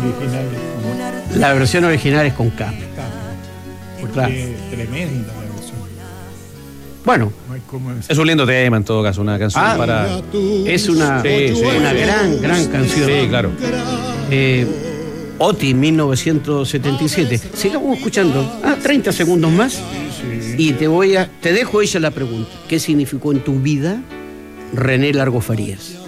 original es con... La versión original es con K. Porque Claro. es tremenda la versión. Bueno, No hay cómo decir. Es un lindo tema en todo caso, una canción para... es una gran canción. Sí, claro. Oti, 1977. Sigamos escuchando. 30 segundos más. Y te dejo ella la pregunta. ¿Qué significó en tu vida René Largo Farías?